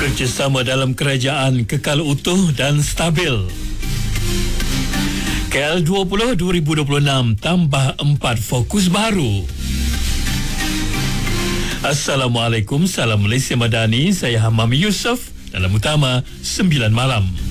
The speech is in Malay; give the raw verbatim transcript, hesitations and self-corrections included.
Kerjasama dalam kerajaan kekal utuh dan stabil. K L dua puluh dua ribu dua puluh enam tambah empat fokus baru. Assalamualaikum, salam Malaysia Madani. Saya Hamam Yusof dalam Utama sembilan malam.